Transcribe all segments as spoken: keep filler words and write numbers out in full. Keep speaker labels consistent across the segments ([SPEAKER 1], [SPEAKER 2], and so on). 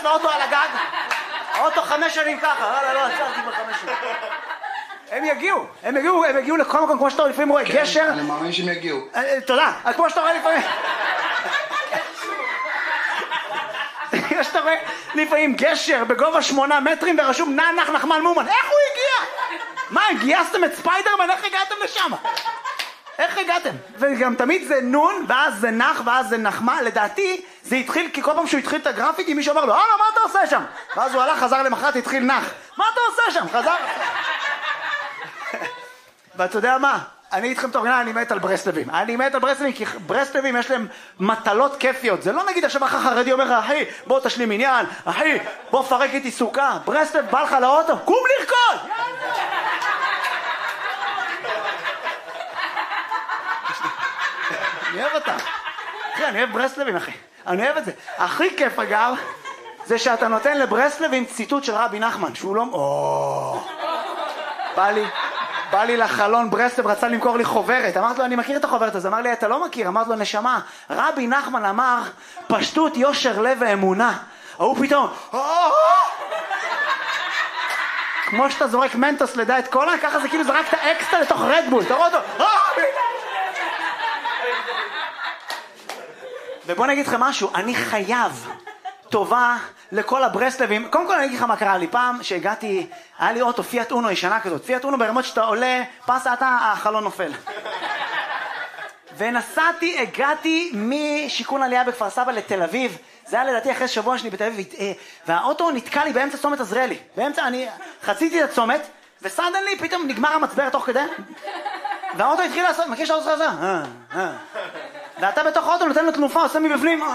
[SPEAKER 1] לאוטו על הגג, האוטו חמש שנים ככה, לא, לא, עצרתי בחמש שנים. הם יגיעו, הם יגיעו, הם יגיעו לכל מקום, כמו שאתה לפעמים רואה גשר.
[SPEAKER 2] אני מאמין שהם יגיעו.
[SPEAKER 1] תודה, כמו שאתה רואה לפעמים. כמו שאתה רואה לפעמים גשר בגובה שמונה מטרים ורשום נח נחמן מומן. איך הוא הגיע? מה, גייסתם את ספיידרמן? איך הגעתם לשם? איך הגעתם? וגם תמיד זה נון, ואז זה נח, ואז זה נחמה. לדעתי זה התחיל, כי כל פעם שהוא התחיל את הגרפיטי מישהו אמר לו, הלו, מה אתה עושה שם? ואז הוא הלך, חזר למחרת, התחיל נח. מה אתה עושה שם? חזר. ואתה יודע מה? אני איתכם תורגנה, אני מת על ברסלבים. אני מת על ברסלבים, כי ברסלבים יש להם מטלות כיפיות. זה לא נגיד עכשיו אחר חרדי אומר לך, אחי, בוא תשלים עניין, אחי, בוא פרק איתי סוכה. ברסלב בא לך לאוטו, קום לרקוד! אני אוהב אותה. אחי, אני אוהב ברסלבים, אחי. אני אוהב את זה. הכי כיף, אגב, זה שאתה נותן לברסלבים ציטוט של רבי נחמן, שהוא לא... או... בא לי... בא לי לחלון ברסלב, רצה למכור לי חוברת. אמרתי לו, אני מכיר את החוברת הזאת. אמר לי, אתה לא מכיר. אמרתי לו, נשמה, רבי נחמן אמר, פשטות, יושר, לב ואמונה. הוא פתאום, כמו שאתה זורק מנטוס לדעת קולה, ככה זה כאילו זרקת אקסטרה לתוך רדבול. אתה רואה אותו? ובוא נגיד לך משהו, אני חייב טובה לכל הברסלבים. קודם כל אני אגיד לך מה קרה לי. פעם שהגעתי, היה לי אוטו פיאט אונו ישנה כזאת. פיאט אונו ברמות שאתה עולה, פסה אתה, החלון נופל. ונסעתי, הגעתי משיכון עלייה בכפר סבא לתל אביב. זה היה לדעתי אחרי שבוע שני בתל אביב. והאוטו נתקע לי באמצע צומת עזריאלי. באמצע, אני חציתי את הצומת, וסדן לי, פתאום נגמר המצבר תוך כדי. והאוטו התחיל לעשות, מכיר שהאוטו עושה? אה, אה. ואתה בתוך האוטו נותן לו תנופה, עושה מבפנים.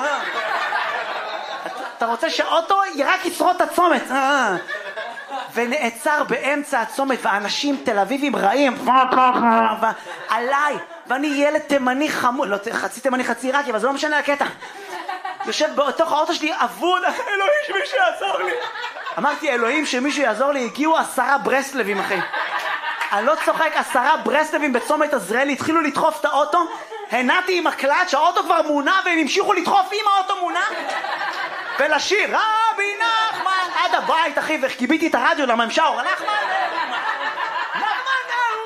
[SPEAKER 1] אתה רוצה שהאוטו רק ישרוד את הצומת. ונעצר באמצע הצומת, ואנשים תל אביבים רעים, עליי, ואני ילד תימני חמוד, לא חצי תימני חצי עיראקי, אבל זה לא משנה הקטע. יושב בתוך האוטו שלי, אבוד, אלוהים שמישהו יעזור לי. אמרתי, אלוהים שמישהו יעזור לי, הגיעו עשרה ברסלבים, אחי. אני לא צוחק, עשרה ברסלבים בצומת עזריאלי, התחילו לדחוף את האוטו, הנעתי עם הקלט שהאוטו כבר מונע, והם המשיכו לדחוף עם האוטו מונע, ולשיר, רבי נחמן, עד הבית, אחי, וקיביתי את הרדיו לממשאור, נחמן, נחמן,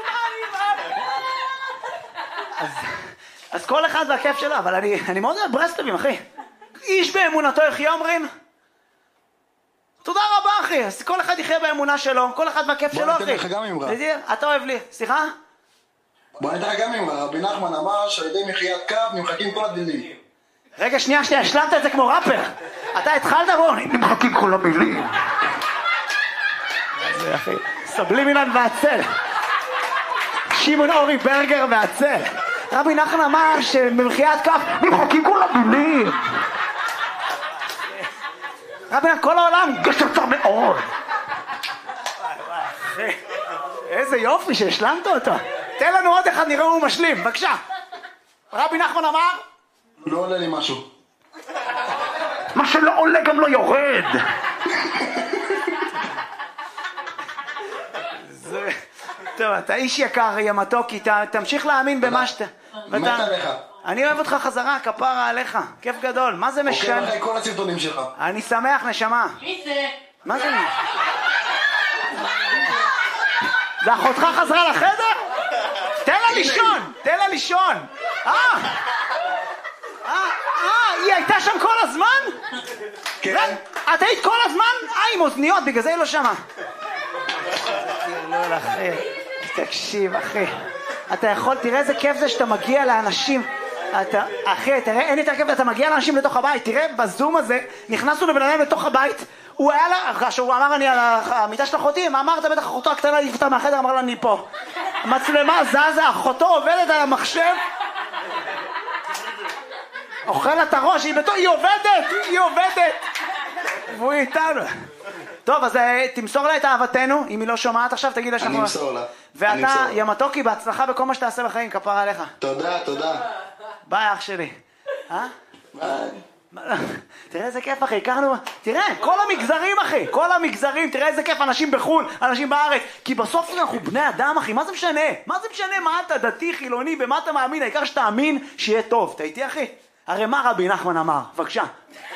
[SPEAKER 1] נחמן, אז כל אחד והכיף שלו, אבל אני, אני מאוד אוהב ברסלבים, אחי. איש באמונתו יחיה אומרים. תודה רבה, אחי. אז כל אחד יחיה באמונה שלו, כל אחד והכיף שלו, אחי.
[SPEAKER 2] בוא ניתן לך גם אמרה.
[SPEAKER 1] אתה אוהב לי, סליחה?
[SPEAKER 2] בוא ניתן לך גם אמרה. רבי נחמן אמר שעל ידי מחיית קו נמחקים כל הדינים.
[SPEAKER 1] רגע, שנייה, שנייה, השלמת את זה כמו ראפר. אתה התחלת בו, נמחקים כל המילים. זה אחי, סבלימינל והצל. שמעון אורי ברגר והצל. רבי נחמן אמר שבמחיית כף נמחקים כל המילים. רבי נחמן, כל העולם גשר צר מאוד. איזה יופי שהשלמת אותו. תן לנו עוד אחד, נראה הוא משלים, בבקשה. רבי נחמן אמר?
[SPEAKER 2] לא עולה לי משהו.
[SPEAKER 1] מה שלא עולה גם לא יורד. טוב, אתה איש יקר, ימתוקי, תמשיך להאמין במה שאתה...
[SPEAKER 2] מת עליך.
[SPEAKER 1] אני אוהב אותך חזרה, כפרה עליך, כיף גדול. מה זה משנה?
[SPEAKER 2] עוקב אחרי כל הסרטונים שלך.
[SPEAKER 1] אני שמח, נשמה.
[SPEAKER 3] מי זה?
[SPEAKER 1] מה זה? זה אחותך חזרה לחדר? תן לה לישון, תן לה לישון. אה, אה, אה, היא הייתה שם כל הזמן?
[SPEAKER 2] כן.
[SPEAKER 1] את היית כל הזמן? אה, עם אוזניות, בגלל זה היא לא שמה. תקשיב, אחי. אתה יכול, תראה איזה כיף זה שאתה מגיע לאנשים. אתה, אחי, תראה, אין יותר כיף, אתה מגיע לאנשים לתוך הבית. תראה, בזום הזה, נכנסנו לבן אדם לתוך הבית. הוא היה לה, כשהוא אמר אני על המיטה של אחותי, מה אמרת? בטח אחותו הקטנה לפתה מהחדר, אמר לה אני פה. מצלמה זזה, אחותו עובדת על המחשב. אוכל את הראש, היא בתור, היא עובדת, היא עובדת. והוא איתנו. טוב, אז תמסור לה את אהבתנו, אם היא לא שומעת עכשיו, תגיד לה שאנחנו...
[SPEAKER 2] אני אמסור לה.
[SPEAKER 1] ואתה, ימתוקי, בהצלחה בכל מה שתעשה בחיים, כפר עליך.
[SPEAKER 2] תודה, תודה.
[SPEAKER 1] ביי, אח שלי. אה?
[SPEAKER 2] ביי.
[SPEAKER 1] תראה איזה כיף, אחי, הכרנו... תראה, כל המגזרים, אחי, כל המגזרים, תראה איזה כיף, אנשים בחול, אנשים בארץ. כי בסוף אנחנו בני אדם, אחי, מה זה משנה? מה זה משנה? מה אתה דתי, חילוני, במה אתה מאמין? העיקר שתאמין שיהיה טוב. אתה איתי, אחי? הרי מה רבי נחמן אמר? בבקשה.